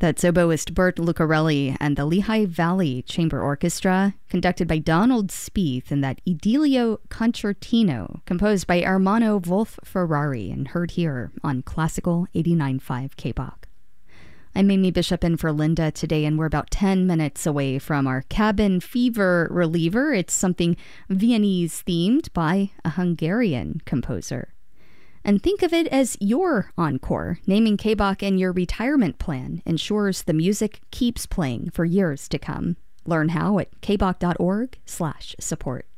That's oboist Bert Lucarelli and the Lehigh Valley Chamber Orchestra, conducted by Donald Spieth in that Idilio Concertino, composed by Ermanno Wolf Ferrari and heard here on Classical 89.5 KBOK. I'm Amy Bishop in for Linda today, and we're about 10 minutes away from our cabin fever reliever. It's something Viennese themed by a Hungarian composer. And think of it as your encore. Naming KBOK in your retirement plan ensures the music keeps playing for years to come. Learn how at kbok.org/support.